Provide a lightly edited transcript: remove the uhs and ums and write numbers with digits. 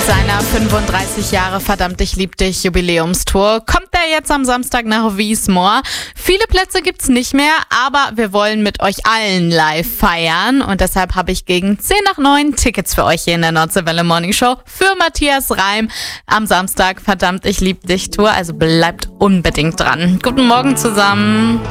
seiner 35 Jahre Verdammt, ich lieb dich Jubiläumstour kommt er jetzt am Samstag nach Wiesmoor. Viele Plätze gibt's nicht mehr, aber wir wollen mit euch allen live feiern und deshalb habe ich gegen 10 nach 9 Tickets für euch hier in der Nordseewelle Morning Show für Matthias Reim am Samstag Verdammt, ich lieb dich Tour, also bleibt unbedingt dran. Guten Morgen zusammen.